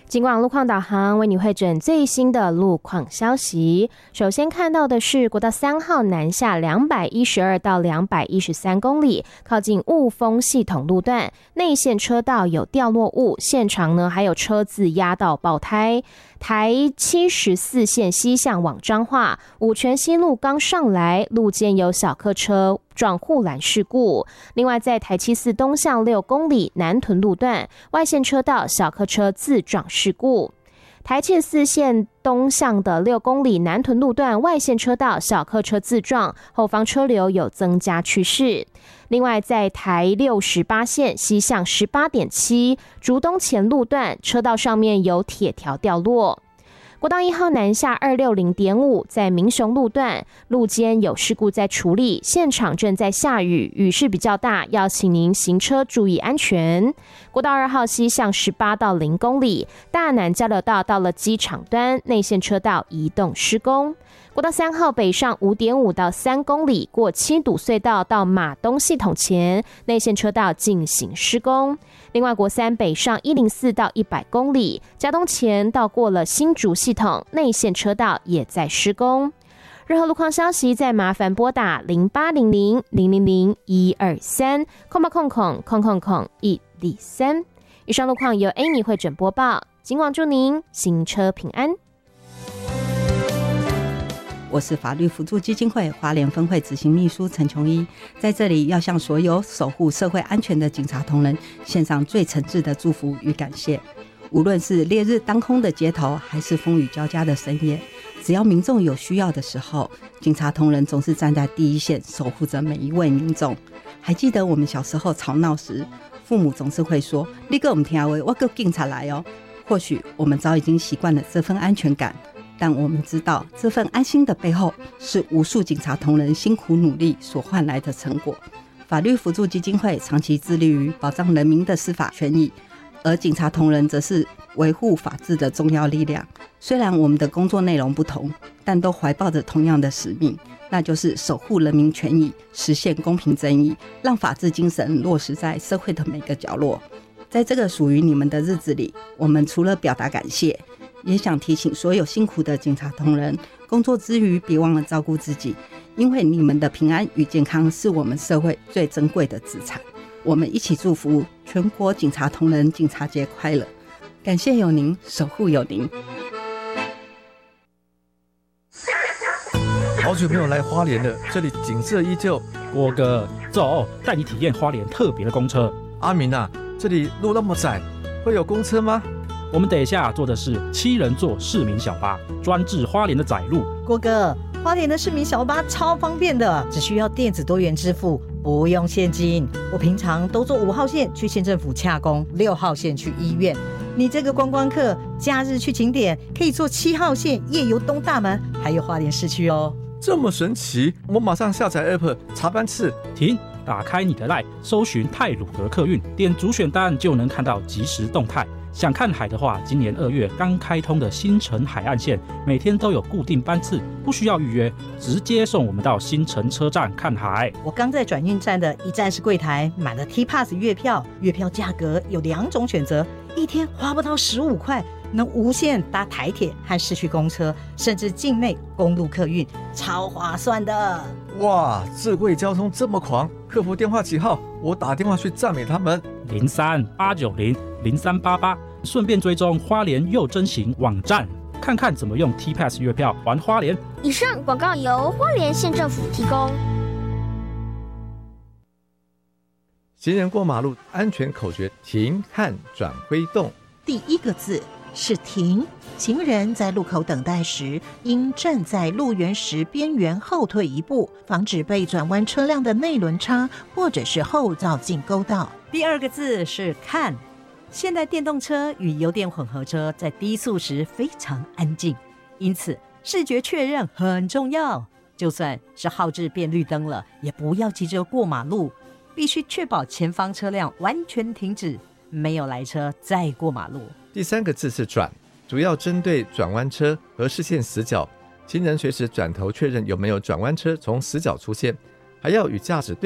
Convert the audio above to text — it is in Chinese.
警广路况导航为你汇整最新的路况消息。首先看到的是国道3号南下212到213公里，靠近雾峰系统路段，内线车道有掉落物，现场呢还有车子压到爆胎。台74线西向往彰化，五权西路刚上来，路肩有小客车撞护栏事故。另外在台74东向6公里南屯路段，外线车道小客车自撞事故。台74线东向的6公里南屯路段外线车道小客车自撞，后方车流有增加趋势。另外在台68线西向 18.7 竹东前路段车道上面有铁条掉落。国道1号南下 260.5 在民雄路段路肩有事故在处理，现场正在下雨，雨势比较大，要请您行车注意安全。国道2号西向18到0公里，大南交流道到了机场端，内线车道移动施工。国道3号北上 5.5 到3公里，过七堵隧道到马东系统前，内线车道进行施工。另外国3北上104到100公里，嘉东前到过了新竹系统，内线车道也在施工。任何路况消息再麻烦拨打0800-000-123，123。以上路况由 Amy 汇整播报，警广祝您行车平安。 我是法律辅助基金会花莲分会执行秘书陈琼一，在这里要向所有守护社会安全的警察同仁献上最诚挚的祝福与感谢。无论是烈日当空的街头，还是风雨交加的深夜，只要民众有需要的时候，警察同仁总是站在第一线，守护着每一位民众。还记得我们小时候吵闹时，父母总是会说：“你给我们听话，我叫警察来哦。”或许我们早已经习惯了这份安全感，但我们知道这份安心的背后是无数警察同仁辛苦努力所换来的成果。法律辅助基金会长期致力于保障人民的司法权益，而警察同仁则是维护法治的重要力量。虽然我们的工作内容不同，但都怀抱着同样的使命，那就是守护人民权益，实现公平正义，让法治精神落实在社会的每个角落。在这个属于你们的日子里，我们除了表达感谢，也想提醒所有辛苦的警察同仁，工作之余别忘了照顾自己，因为你们的平安与健康是我们社会最珍贵的资产。我们一起祝福全国警察同仁警察节快乐，感谢有您，守护有您。 好久没有来花莲了，这里景色依旧。 郭哥，走，带你体验花莲特别的公车。 阿明啊，这里路那么窄，会有公车吗？ 我们等一下坐的是7人座市民小巴，专治花莲的窄路。 郭哥，花莲的市民小巴超方便的，只需要电子多元支付，不用现金。我平常都坐5号线去县政府洽公，6号线去医院。你这个观光客，假日去景点可以坐7号线夜游东大门，还有花莲市区哦。 这么神奇，我马上下载 App 查班次。 停，打开你的 LINE， 搜寻太鲁阁客运，点主选单就能看到即时动态。想看海的话，今年2月刚开通的新城海岸线，每天都有固定班次，不需要预约，直接送我们到新城车站看海。 我刚在转运站的一站式柜台买了 T-Pass 月票，月票价格有2种选择，一天花不到15块，能无限搭台铁和市区公车，甚至境内公路客运，超划算的。 哇，智慧交通这么狂，客服电话几号？我打电话去赞美他们。03-890-0388，顺便追踪花莲又真行网站，看看怎么用 T-Pass 月票玩花莲。 以上广告由花莲县政府提供。 行人过马路安全口诀：停、看、转、挥动。 第一个字是停，行人在路口等待时，应站在路缘石边缘后退一步，防止被转弯车辆的内轮差或者是后照镜勾到。 第二个字是看，现代电动车与油电混合车在低速时非常安静，因此视觉确认很重要。就算是号志变绿灯了，也不要急着过马路，必须确保前方车辆完全停止，没有来车再过马路。 第三个字是转，主要针对转弯车和视线死角，行人随时转头确认有没有转弯车从死角出现，还要与驾驶